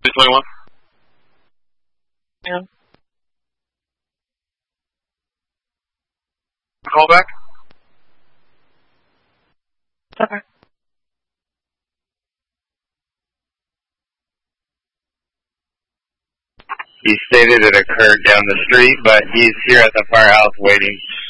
221? Yeah. Call back? Okay. He stated it occurred down the street, but he's here at the firehouse waiting.